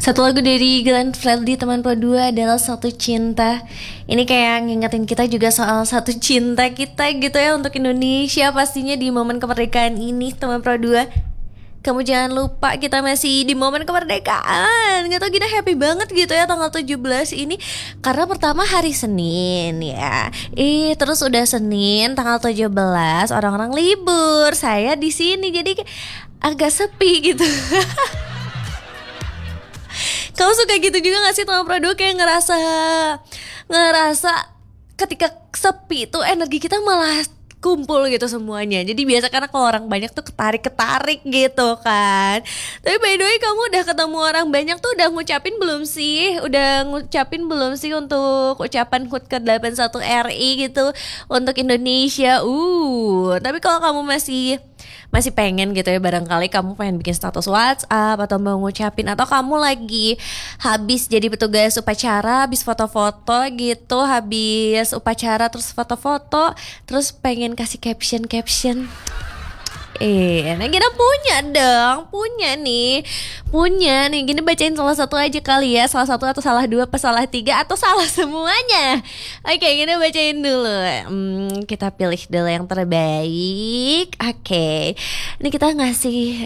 Satu lagu dari Glenn Fredly teman Pro 2 adalah Satu Cinta. Ini kayak ngingetin kita juga soal satu cinta kita gitu ya untuk Indonesia pastinya di momen kemerdekaan ini teman Pro 2. Kamu jangan lupa kita masih di momen kemerdekaan. Gak tau gini happy banget gitu ya tanggal 17 ini. Karena pertama hari Senin ya. Terus udah Senin tanggal 17 orang-orang libur. Saya di sini jadi agak sepi gitu. Kamu suka gitu juga gak sih teman Prodo kayak ngerasa ketika sepi tuh energi kita malah kumpul gitu semuanya. Jadi biasa karena kalau orang banyak tuh ketarik gitu kan. Tapi by the way kamu udah ketemu orang banyak tuh udah ngucapin belum sih? Udah ngucapin belum sih untuk ucapan HUT ke-81 RI gitu untuk Indonesia? Tapi kalau kamu masih pengen gitu ya, barangkali kamu pengen bikin status WhatsApp atau mau ngucapin, atau kamu lagi habis jadi petugas upacara, habis foto-foto gitu, habis upacara terus foto-foto, terus pengen kasih caption. Nah kita punya nih. Gini bacain salah satu aja kali ya, salah satu atau salah dua, atau salah tiga, atau salah semuanya. Oke, gini bacain dulu. Kita pilih dulu yang terbaik. Oke, ini kita ngasih